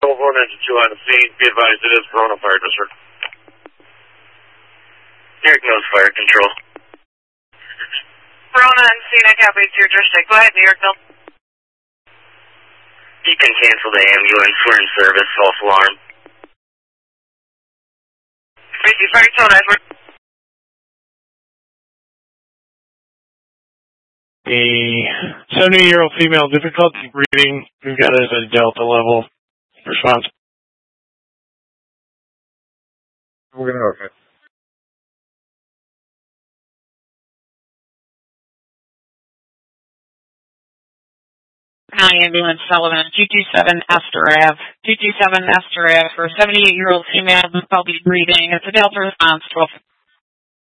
Telephone engine 2 on the scene. Be advised it is Corona Fire District. Eric knows fire control. Corona on scene, I copy to your district. Go ahead, New York Mill. You can cancel the ambulance. We're in service. False alarm. Crazy fire tone, Edward. A 70-year-old female, difficulty breathing. We've got it as a Delta level response. We're going to okay. Hi, ambulance Sullivan, 227 Esther Ave. 227 Esther Ave for a 78-year-old female, difficulty breathing. It's a Delta response, 12.